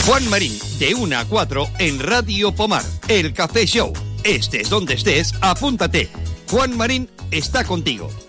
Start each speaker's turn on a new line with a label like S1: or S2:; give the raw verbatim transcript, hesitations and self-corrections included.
S1: Juan Marín, de una a cuatro en Radio Pomar, El Café Show. Estés donde estés, apúntate. Juan Marín está contigo.